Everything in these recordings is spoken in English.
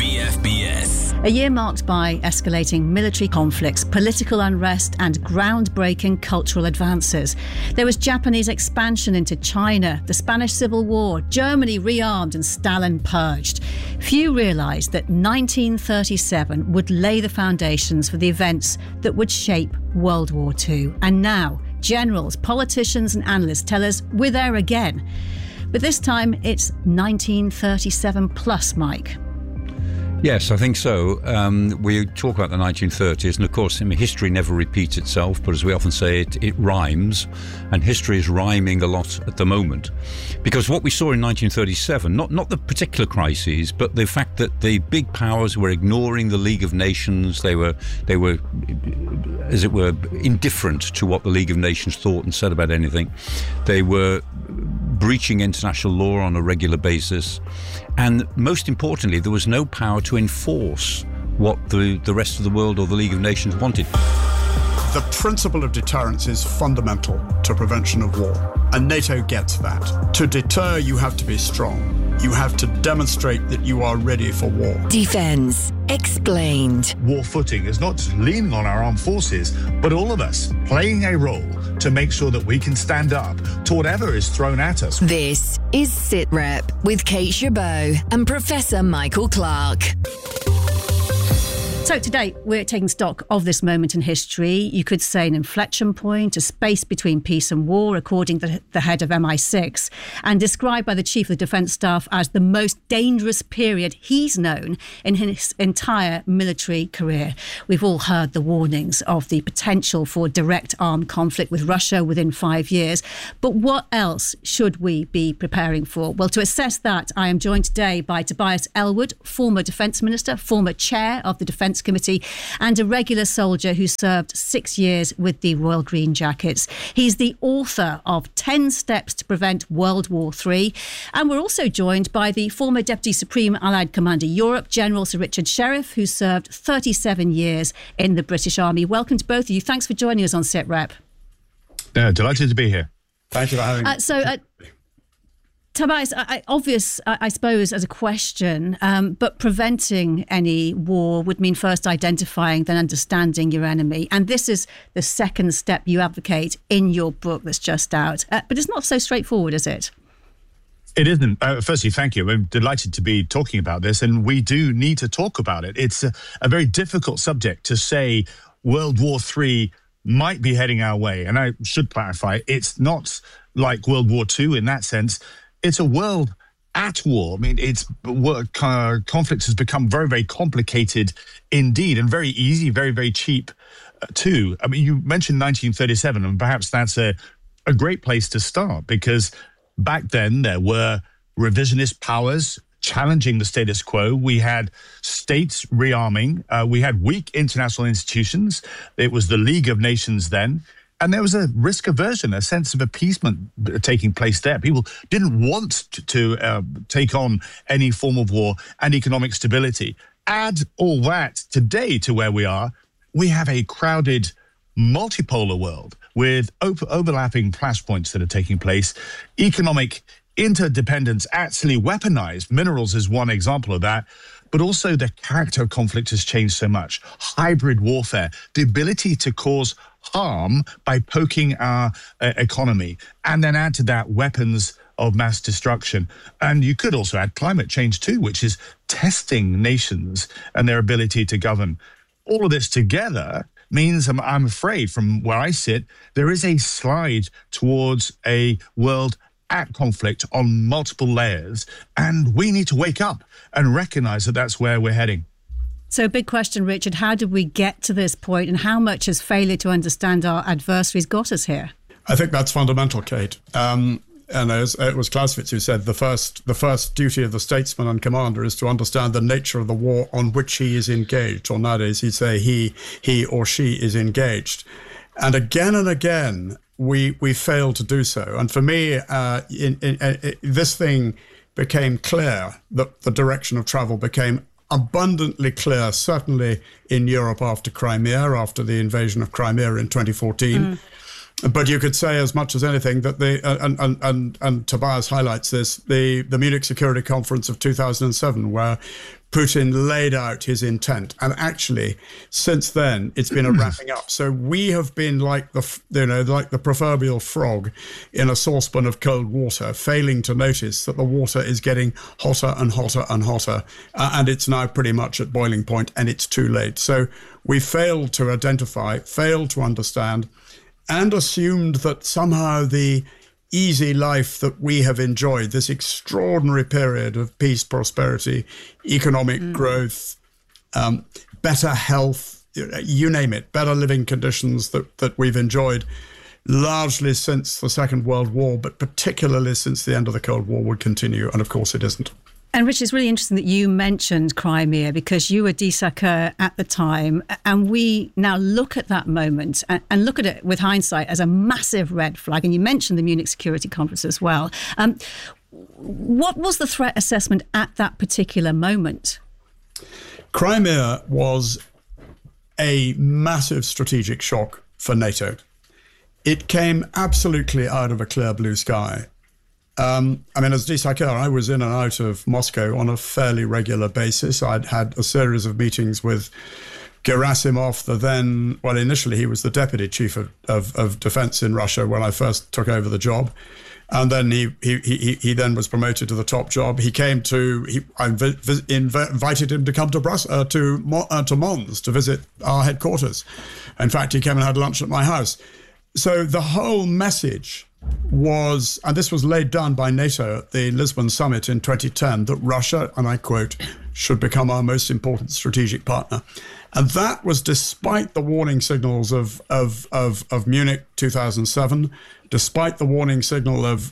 BFBS. A year marked by escalating military conflicts, political unrest and groundbreaking cultural advances. There was Japanese expansion into China, the Spanish Civil War, Germany rearmed and Stalin purged. Few realised that 1937 would lay the foundations for the events that would shape World War II. And now, generals, politicians and analysts tell us we're there again. But this time it's 1937 plus, Mike. Yes, I think so. We talk about the 1930s, and of course, history never repeats itself, but as we often say, it rhymes, and history is rhyming a lot at the moment. Because what we saw in 1937, not the particular crises, but the fact that the big powers were ignoring the League of Nations, they were, as it were, indifferent to what the League of Nations thought and said about anything. They were breaching international law on a regular basis. And most importantly, there was no power to enforce what the rest of the world or the League of Nations wanted. The principle of deterrence is fundamental to prevention of war, and NATO gets that. To deter, you have to be strong. You have to demonstrate that you are ready for war. Defence Explained. War footing is not just leaning on our armed forces, but all of us playing a role to make sure that we can stand up to whatever is thrown at us. This is SITREP with Kate Chabot and Professor Michael Clark. So today we're taking stock of this moment in history. You could say an inflection point, a space between peace and war, according to the head of MI6, and described by the Chief of the Defence Staff as the most dangerous period he's known in his entire military career. We've all heard the warnings of the potential for direct armed conflict with Russia within 5 years. But what else should we be preparing for? Well, to assess that, I am joined today by Tobias Ellwood, former Defence Minister, former Chair of the Defence Committee, and a regular soldier who served 6 years with the Royal Green Jackets. He's the author of 10 Steps to Prevent World War III. And we're also joined by the former Deputy Supreme Allied Commander Europe, General Sir Richard Sheriff, who served 37 years in the British Army. Welcome to both of you. Thanks for joining us on SITREP. Delighted to be here. Thank you for having me. Tobias, I suppose, as a question, but preventing any war would mean first identifying, then understanding your enemy. And this is the second step you advocate in your book that's just out. But it's not so straightforward, is it? It isn't. Firstly, thank you. I'm delighted to be talking about this, and we do need to talk about it. It's a very difficult subject to say World War III might be heading our way. And I should clarify, it's not like World War II in that sense. It's a world at war. I mean, conflict has become very, very complicated indeed, and very easy, very, very cheap too. I mean, you mentioned 1937, and perhaps that's a great place to start, because back then there were revisionist powers challenging the status quo. We had states rearming. We had weak international institutions. It was the League of Nations then. And there was a risk aversion, a sense of appeasement taking place there. People didn't want to take on any form of war and economic stability. Add all that today to where we are, we have a crowded multipolar world with overlapping flashpoints that are taking place. Economic interdependence actually weaponized. Minerals is one example of that. But also the character of conflict has changed so much. Hybrid warfare, the ability to cause harm by poking our economy, and then add to that weapons of mass destruction. And you could also add climate change too, which is testing nations and their ability to govern. All of this together means, I'm afraid, from where I sit, there is a slide towards a world at conflict on multiple layers, and we need to wake up and recognize that that's where we're heading. So, big question, Richard, how did we get to this point, and how much has failure to understand our adversaries got us here? I think that's fundamental, Kate. And as it was Clausewitz who said, the first duty of the statesman and commander is to understand the nature of the war on which he is engaged, or nowadays he'd say he or she is engaged. And again, we failed to do so. And for me, this thing became clear, that the direction of travel became abundantly clear, certainly in Europe after Crimea, after the invasion of Crimea in 2014. But you could say as much as anything that and Tobias highlights this, the Munich Security Conference of 2007, where Putin laid out his intent. And actually, since then, it's been a ramping up. So we have been like the proverbial frog in a saucepan of cold water, failing to notice that the water is getting hotter and hotter and hotter. And it's now pretty much at boiling point, and it's too late. So we failed to identify, failed to understand, and assumed that somehow the easy life that we have enjoyed, this extraordinary period of peace, prosperity, economic growth, better health, you name it, better living conditions that we've enjoyed largely since the Second World War, but particularly since the end of the Cold War, would continue. And of course it isn't. And Rich, it's really interesting that you mentioned Crimea, because you were Dissacheur at the time, and we now look at that moment and look at it with hindsight as a massive red flag. And you mentioned the Munich Security Conference as well. What was the threat assessment at that particular moment? Crimea was a massive strategic shock for NATO. It came absolutely out of a clear blue sky. As Dissacheur, I was in and out of Moscow on a fairly regular basis. I'd had a series of meetings with Gerasimov, initially he was the deputy chief of defense in Russia when I first took over the job. And then he then was promoted to the top job. I invited him to come to Brussels, to Mons, to visit our headquarters. In fact, he came and had lunch at my house. So the whole message was, and this was laid down by NATO at the Lisbon summit in 2010, that Russia, and I quote, should become our most important strategic partner. And that was despite the warning signals of Munich 2007, despite the warning signal of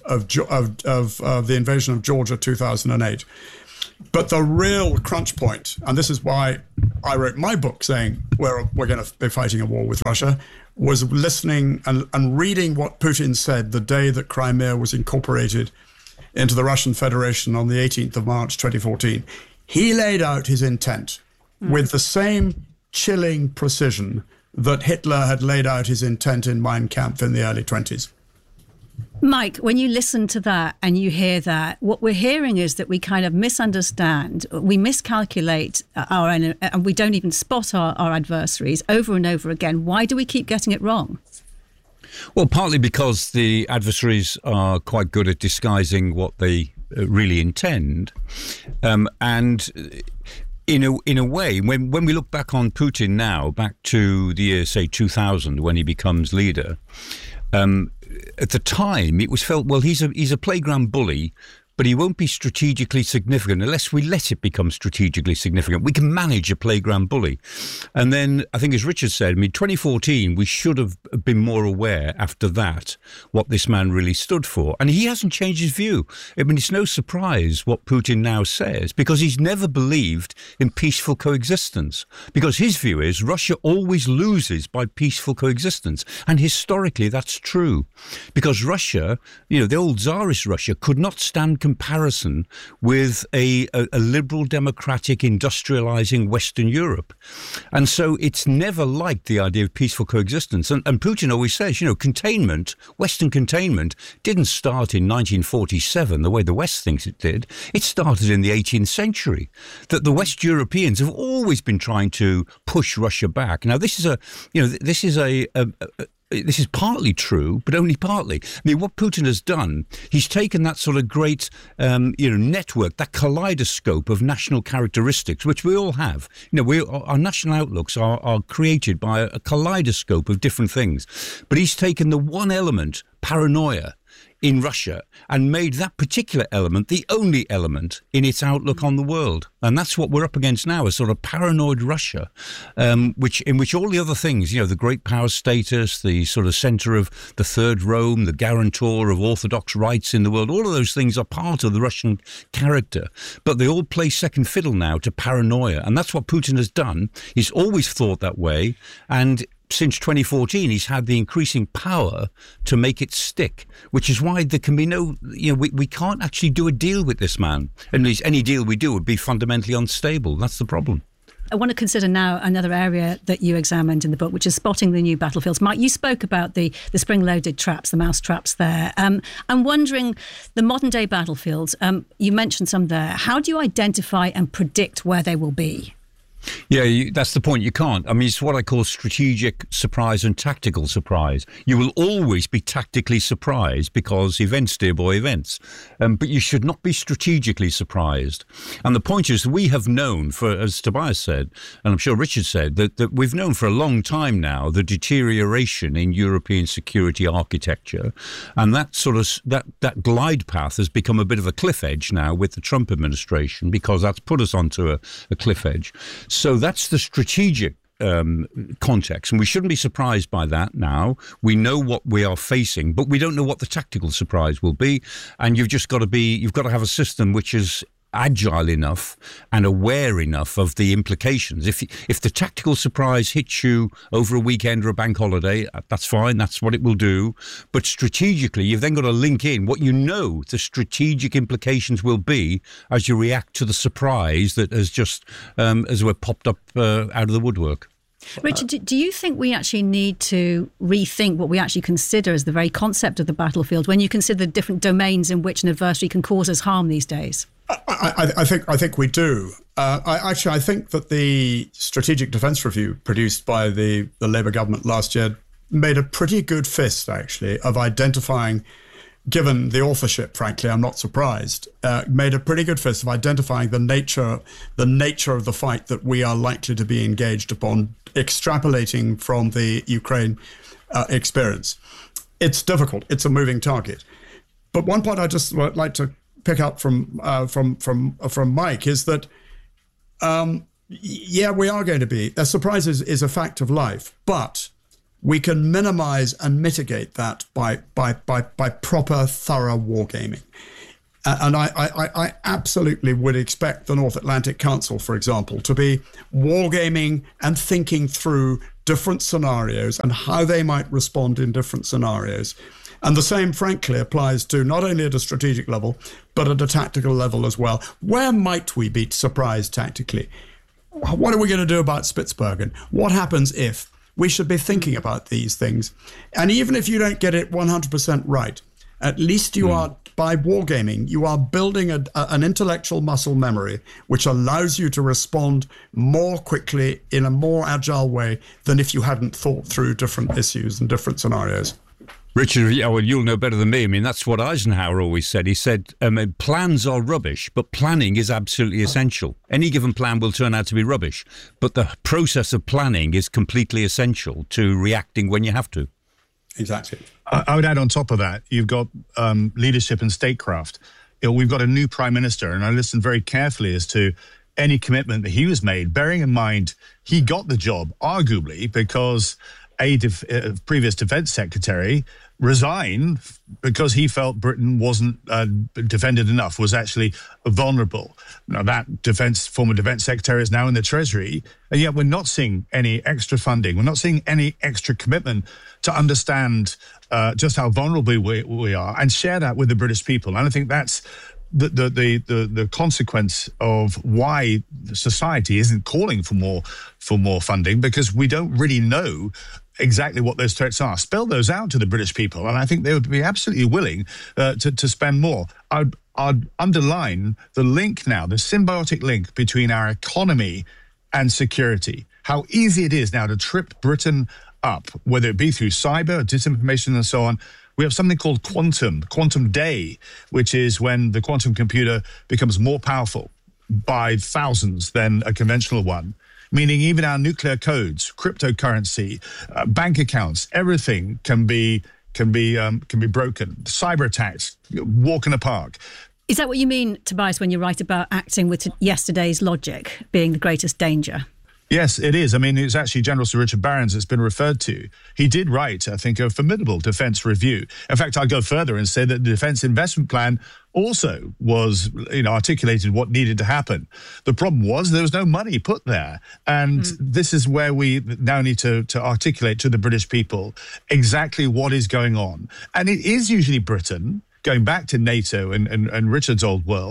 the invasion of Georgia 2008. But the real crunch point, and this is why I wrote my book saying we're going to be fighting a war with Russia, was listening and reading what Putin said the day that Crimea was incorporated into the Russian Federation on the 18th of March 2014. He laid out his intent with the same chilling precision that Hitler had laid out his intent in Mein Kampf in the early 20s. Mike, when you listen to that and you hear that, what we're hearing is that we kind of misunderstand, we miscalculate and we don't even spot our adversaries over and over again. Why do we keep getting it wrong? Well, partly because the adversaries are quite good at disguising what they really intend. And in a way, when we look back on Putin now, back to the year, say, 2000, when he becomes leader, at the time, it was felt, well, he's a playground bully, but he won't be strategically significant unless we let it become strategically significant. We can manage a playground bully. And then, I think as Richard said, 2014, we should have been more aware after that what this man really stood for. And he hasn't changed his view. It's no surprise what Putin now says, because he's never believed in peaceful coexistence. Because his view is Russia always loses by peaceful coexistence. And historically, that's true. Because Russia, the old Tsarist Russia, could not stand comparison with a liberal, democratic, industrializing Western Europe. And so it's never liked the idea of peaceful coexistence. And Putin always says, containment, Western containment, didn't start in 1947 the way the West thinks it did. It started in the 18th century. That the West Europeans have always been trying to push Russia back. Now, this is partly true, but only partly. What Putin has done, he's taken that sort of great, network, that kaleidoscope of national characteristics, which we all have. Our national outlooks are created by a kaleidoscope of different things. But he's taken the one element, paranoia, in Russia, and made that particular element the only element in its outlook on the world. And that's what we're up against now, a sort of paranoid Russia, in which all the other things, the great power status, the sort of centre of the Third Rome, the guarantor of orthodox rights in the world, all of those things are part of the Russian character. But they all play second fiddle now to paranoia. And that's what Putin has done. He's always thought that way. And since 2014, he's had the increasing power to make it stick, which is why there can be no, we can't actually do a deal with this man. At least any deal we do would be fundamentally unstable. That's the problem. I want to consider now another area that you examined in the book, which is spotting the new battlefields. Mike, you spoke about the spring-loaded traps, the mouse traps there. I'm wondering, the modern-day battlefields, you mentioned some there. How do you identify and predict where they will be? Yeah, that's the point. You can't. I mean, it's what I call strategic surprise and tactical surprise. You will always be tactically surprised because events, dear boy, events. But you should not be strategically surprised. And the point is, we have known for, as Tobias said, and I'm sure Richard said, that we've known for a long time now the deterioration in European security architecture. And that sort of, that glide path has become a bit of a cliff edge now with the Trump administration, because that's put us onto a cliff edge. So that's the strategic context, and we shouldn't be surprised by that now. We know what we are facing, but we don't know what the tactical surprise will be. And you've got to have a system which is agile enough and aware enough of the implications. If the tactical surprise hits you over a weekend or a bank holiday, that's fine, that's what it will do. But strategically, you've then got to link in what you know the strategic implications will be as you react to the surprise that has just, as we're popped up out of the woodwork. Richard, do you think we actually need to rethink what we actually consider as the very concept of the battlefield when you consider the different domains in which an adversary can cause us harm these days? I think we do. I think that the Strategic Defence Review produced by the Labour government last year made a pretty good fist, actually, of identifying, given the authorship, frankly, I'm not surprised, made a pretty good fist of identifying the nature of the fight that we are likely to be engaged upon, extrapolating from the Ukraine experience. It's difficult. It's a moving target. But one point I just would like to pick up from Mike is that, we are going to be, a surprise is a fact of life, but we can minimize and mitigate that by proper, thorough wargaming. And I absolutely would expect the North Atlantic Council, for example, to be wargaming and thinking through different scenarios and how they might respond in different scenarios. And the same, frankly, applies to not only at a strategic level, but at a tactical level as well. Where might we be surprised tactically? What are we going to do about Spitsbergen? What happens if? We should be thinking about these things. And even if you don't get it 100% right, at least you are, by wargaming, you are building an intellectual muscle memory which allows you to respond more quickly in a more agile way than if you hadn't thought through different issues and different scenarios. Richard, well, you'll know better than me. I mean, that's what Eisenhower always said. He said, plans are rubbish, but planning is absolutely essential. Any given plan will turn out to be rubbish, but the process of planning is completely essential to reacting when you have to. Exactly. I would add on top of that, you've got leadership and statecraft. We've got a new prime minister, and I listened very carefully as to any commitment that he was made, bearing in mind he got the job, arguably, because a previous defence secretary resigned because he felt Britain wasn't defended enough, was actually vulnerable. Now, that former defence secretary is now in the Treasury, and yet we're not seeing any extra funding. We're not seeing any extra commitment to understand just how vulnerable we are and share that with the British people. And I think that's the consequence of why society isn't calling for more funding, because we don't really know exactly what those threats are. Spell those out to the British people, and I think they would be absolutely willing to spend more. I'd underline the link now, the symbiotic link between our economy and security. How easy it is now to trip Britain up, whether it be through cyber, disinformation, and so on. We have something called quantum day, which is when the quantum computer becomes more powerful by thousands than a conventional one, meaning even our nuclear codes, cryptocurrency, bank accounts, everything can be broken. Cyber attacks, walk in the park. Is that what you mean, Tobias, when you write about acting with yesterday's logic being the greatest danger? Yes, it is. I mean, it's actually General Sir Richard Barrons that's been referred to. He did write, I think, a formidable defence review. In fact, I'd go further and say that the Defence Investment Plan also was, articulated what needed to happen. The problem was there was no money put there. And this is where we now need to articulate to the British people exactly what is going on. And it is usually Britain, going back to NATO and Richard's old world,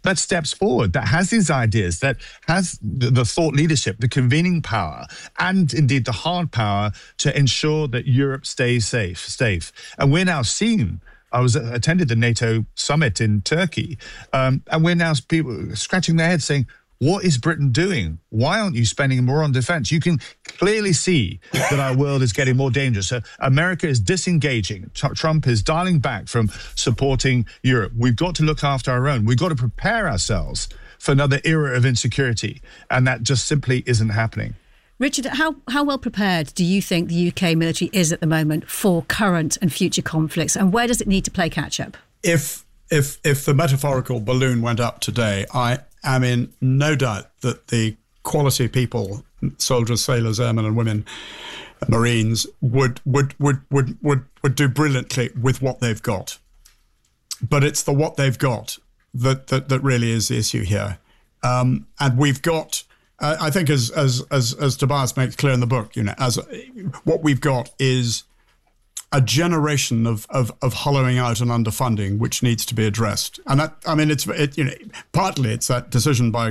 that steps forward, that has these ideas, that has the thought leadership, the convening power, and indeed the hard power to ensure that Europe stays safe. And we're now seeing, I attended the NATO summit in Turkey, and we're now people scratching their heads saying, what is Britain doing? Why aren't you spending more on defense? You can clearly see that our world is getting more dangerous. America is disengaging. Trump is dialing back from supporting Europe. We've got to look after our own. We've got to prepare ourselves for another era of insecurity. And that just simply isn't happening. Richard, how well prepared do you think the UK military is at the moment for current and future conflicts? And where does it need to play catch up? If the metaphorical balloon went up today, I am in no doubt that the quality people, soldiers, sailors, airmen and women, Marines, would do brilliantly with what they've got. But it's the what they've got that really is the issue here. And we've got, I think as Tobias makes clear in the book, what we've got is a generation of hollowing out and underfunding, which needs to be addressed. And that, I mean, partly it's that decision by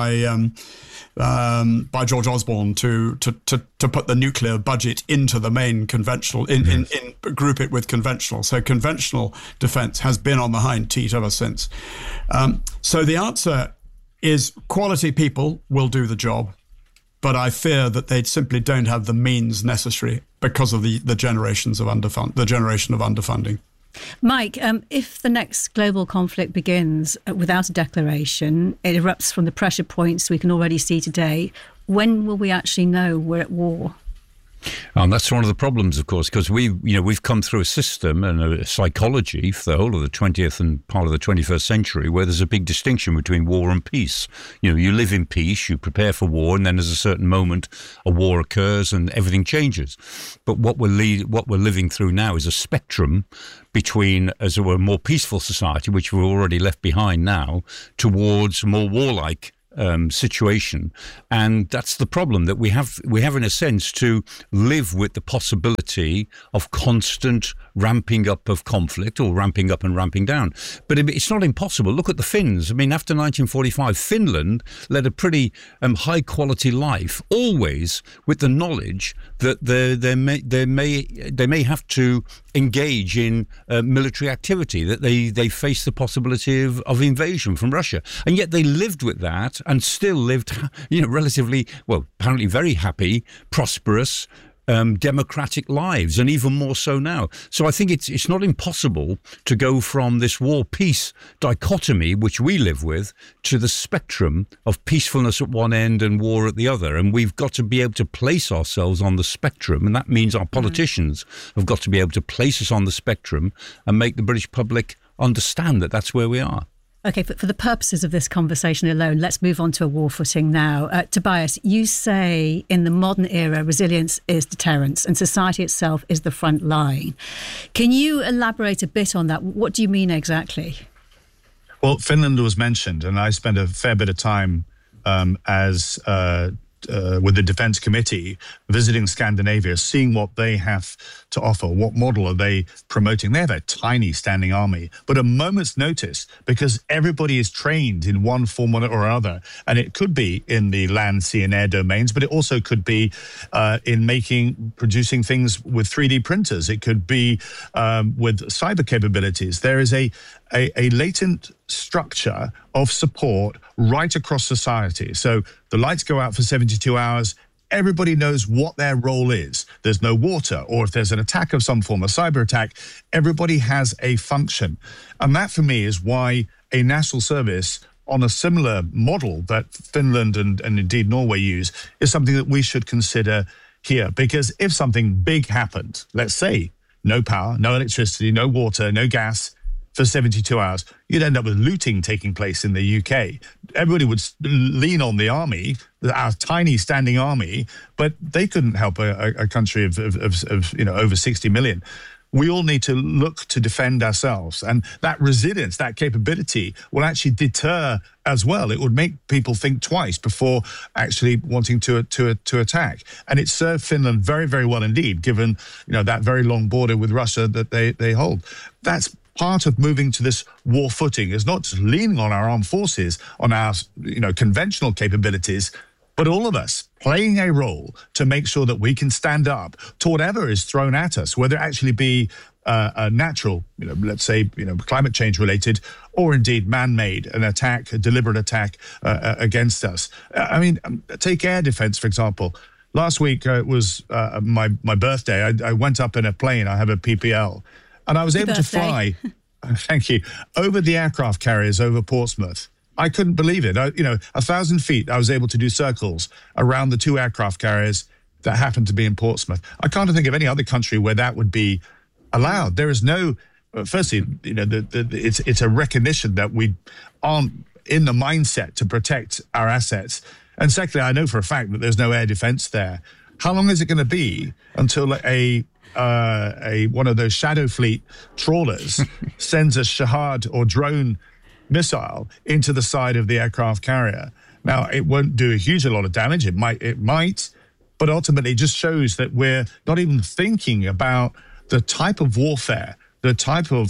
George Osborne to put the nuclear budget into the main conventional, in group it with conventional. So conventional defence has been on the hind teat ever since. So the answer is quality people will do the job, but I fear that they simply don't have the means necessary because of the generation of underfunding. Mike, if the next global conflict begins without a declaration, it erupts from the pressure points we can already see today, when will we actually know we're at war? And that's one of the problems, of course, because we've come through a system and a psychology for the whole of the 20th and part of the 21st century where there's a big distinction between war and peace. You live in peace, you prepare for war, and then there's a certain moment a war occurs and everything changes. But what we're living through now is a spectrum between, as it were, a more peaceful society, which we've already left behind now, towards a more warlike situation. And that's the problem, that we have in a sense to live with the possibility of constant ramping up of conflict, or ramping up and ramping down. But it's not impossible. Look at the Finns. I mean, after 1945, Finland led a pretty high quality life, always with the knowledge that they may have to engage in military activity, that they face the possibility of invasion from Russia. And yet they lived with that and still lived, relatively, well, apparently very happy, prosperous, democratic lives, and even more so now. So I think it's not impossible to go from this war-peace dichotomy, which we live with, to the spectrum of peacefulness at one end and war at the other. And we've got to be able to place ourselves on the spectrum, and that means our politicians have got to be able to place us on the spectrum and make the British public understand that that's where we are. OK, for the purposes of this conversation alone, let's move on to a war footing now. Tobias, you say in the modern era, resilience is deterrence and society itself is the front line. Can you elaborate a bit on that? What do you mean exactly? Well, Finland was mentioned, and I spent a fair bit of time with the Defence Committee, visiting Scandinavia, seeing what they have to offer, what model are they promoting. They have a tiny standing army, but a moment's notice, because everybody is trained in one form or other. And it could be in the land, sea and air domains, but it also could be in producing things with 3D printers. It could be with cyber capabilities. There is a latent structure of support right across society. So the lights go out for 72 hours. Everybody knows what their role is. There's no water, or if there's an attack of some form, a cyber attack, everybody has a function. And that, for me, is why a national service on a similar model that Finland and indeed Norway use is something that we should consider here. Because if something big happened, let's say no power, no electricity, no water, no gas, for 72 hours, you'd end up with looting taking place in the UK. Everybody would lean on the army, our tiny standing army, but they couldn't help a country of over 60 million. We all need to look to defend ourselves, and that resilience, that capability, will actually deter as well. It would make people think twice before actually wanting to attack. And it served Finland very, very well indeed, given that very long border with Russia that they hold. That's part of moving to this war footing is not just leaning on our armed forces, on our, conventional capabilities, but all of us playing a role to make sure that we can stand up to whatever is thrown at us, whether it actually be a natural, let's say, climate change related, or indeed man-made, an attack, a deliberate attack against us. I mean, take air defense, for example. Last week was my birthday. I went up in a plane. I have a PPL, and I was able to fly. Thank you. Over the aircraft carriers over Portsmouth. I couldn't believe it. 1,000 feet, I was able to do circles around the 2 aircraft carriers that happened to be in Portsmouth. I can't think of any other country where that would be allowed. There is no, firstly, it's a recognition that we aren't in the mindset to protect our assets. And secondly, I know for a fact that there's no air defense there. How long is it going to be until one of those Shadow Fleet trawlers sends a Shahad or drone missile into the side of the aircraft carrier? Now, it won't do a huge lot of damage. It might, but ultimately just shows that we're not even thinking about the type of warfare, the type of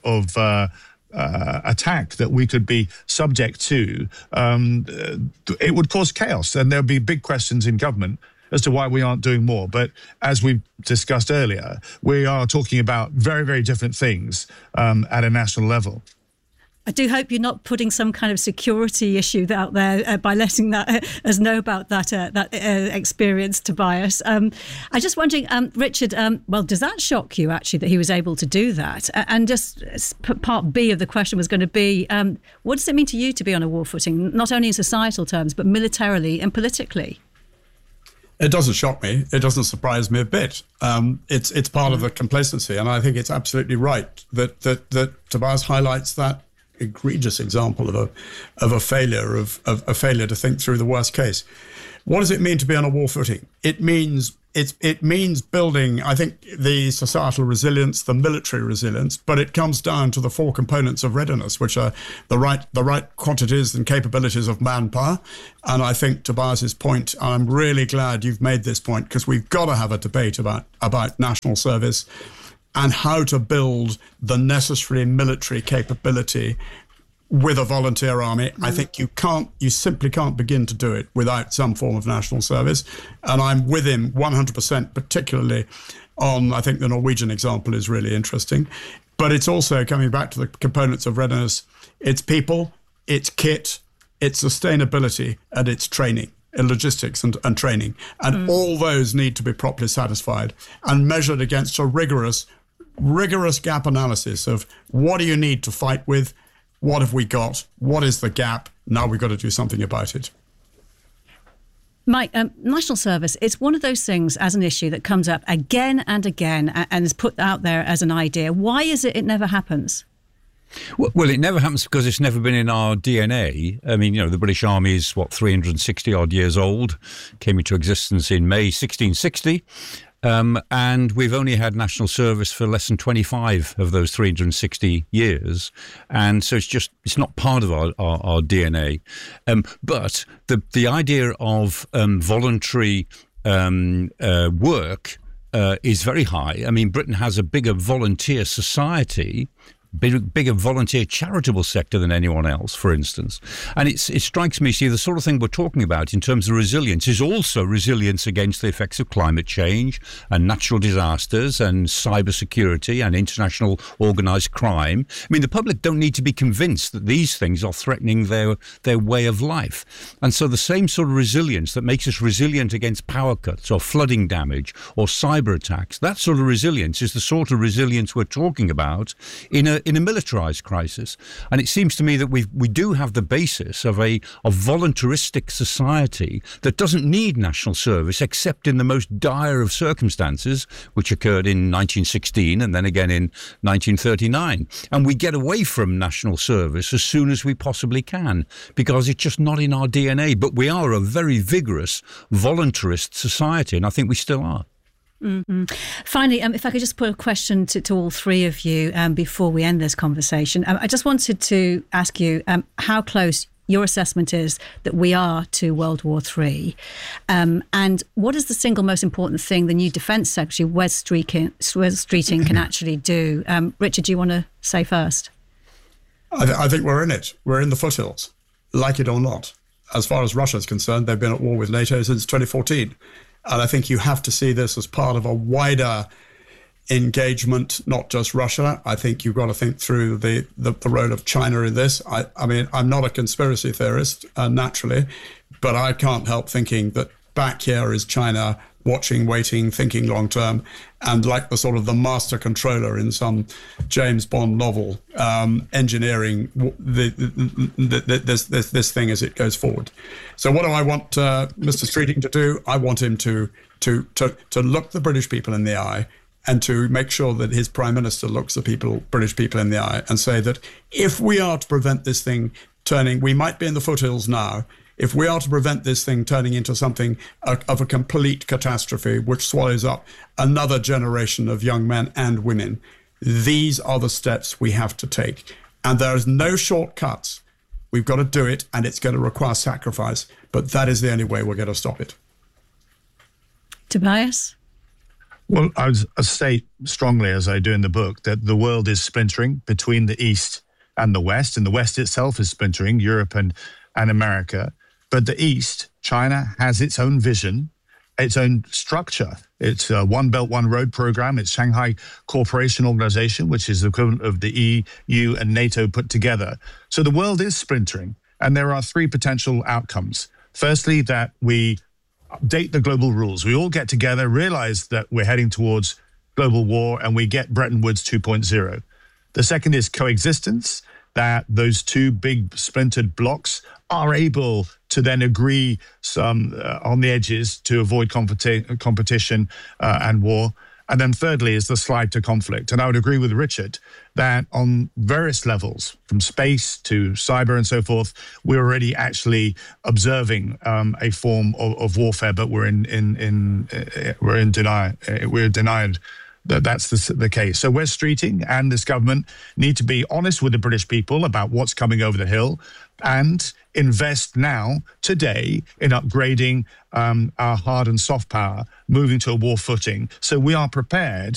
attack that we could be subject to. It would cause chaos, and there'll be big questions in government as to why we aren't doing more. But as we discussed earlier, we are talking about very, very different things at a national level. I do hope you're not putting some kind of security issue out there by letting us know about that experience, Tobias. I'm just wondering, Richard, does that shock you, actually, that he was able to do that? And just part B of the question was going to be, what does it mean to you to be on a war footing, not only in societal terms, but militarily and politically? It doesn't shock me. It doesn't surprise me a bit. It's part of the complacency, and I think it's absolutely right that Tobias highlights that egregious example of a failure to think through the worst case. What does it mean to be on a war footing? It means building, I think, the societal resilience, the military resilience, but it comes down to the 4 components of readiness, which are the right quantities and capabilities of manpower. And I think Tobias's point, I'm really glad you've made this point, because we've got to have a debate about national service and how to build the necessary military capability with a volunteer army. I think you simply can't begin to do it without some form of national service. And I'm with him 100%, particularly on, I think the Norwegian example is really interesting. But it's also coming back to the components of readiness. It's people, it's kit, it's sustainability, and it's training. In logistics and training. And all those need to be properly satisfied and measured against a rigorous gap analysis of what do you need to fight with, what have we got, what is the gap, now we've got to do something about it. Mike, national service, it's one of those things as an issue that comes up again and again and is put out there as an idea. Why is it never happens? Well, it never happens because it's never been in our DNA. I mean, the British Army is, 360 odd years old, came into existence in May 1660. And we've only had national service for less than 25 of those 360 years. And so it's not part of our DNA. But the idea of voluntary work is very high. I mean, Britain has a bigger volunteer society, bigger volunteer charitable sector than anyone else, for instance. And it strikes me, the sort of thing we're talking about in terms of resilience is also resilience against the effects of climate change and natural disasters and cybersecurity and international organised crime. I mean, the public don't need to be convinced that these things are threatening their way of life. And so the same sort of resilience that makes us resilient against power cuts or flooding damage or cyber attacks, that sort of resilience is the sort of resilience we're talking about in a militarized crisis. And it seems to me that we do have the basis of a voluntaristic society that doesn't need national service except in the most dire of circumstances, which occurred in 1916 and then again in 1939. And we get away from national service as soon as we possibly can because it's just not in our DNA. But we are a very vigorous voluntarist society, and I think we still are. Mm-hmm. Finally, if I could just put a question to all three of you before we end this conversation. I just wanted to ask you how close your assessment is that we are to World War III. And what is the single most important thing the new Defence Secretary, Wes Streeting, can actually do? Richard, do you want to say first? I think we're in it. We're in the foothills, like it or not. As far as Russia is concerned, they've been at war with NATO since 2014. And I think you have to see this as part of a wider engagement, not just Russia. I think you've got to think through the role of China in this. I mean, I'm not a conspiracy theorist, naturally, but I can't help thinking that back here is China watching, waiting, thinking long term, and like the sort of the master controller in some James Bond novel, engineering this thing as it goes forward. So what do I want Mr. Streeting to do? I want him to look the British people in the eye and to make sure that his Prime Minister looks the British people in the eye and say that if we are to prevent this thing turning, we might be in the foothills now, if we are to prevent this thing turning into something of a complete catastrophe, which swallows up another generation of young men and women, these are the steps we have to take. And there's no shortcuts. We've got to do it, and it's going to require sacrifice. But that is the only way we're going to stop it. Tobias? Well, I would say strongly, as I do in the book, that the world is splintering between the East and the West, and the West itself is splintering, Europe and America. But the East, China, has its own vision, its own structure. It's a One Belt, One Road program. It's Shanghai Cooperation Organization, which is the equivalent of the EU and NATO put together. So the world is splintering, and there are three potential outcomes. Firstly, that we update the global rules. We all get together, realize that we're heading towards global war, and we get Bretton Woods 2.0. The second is coexistence, that those two big splintered blocks are able to then agree some on the edges to avoid competition and war. And then thirdly is the slide to conflict. And I would agree with Richard that on various levels, from space to cyber and so forth, we're already actually observing a form of warfare, but we're denied that that's the case. So Wes Streeting and this government need to be honest with the British people about what's coming over the hill and invest now, today, in upgrading our hard and soft power, moving to a war footing. So we are prepared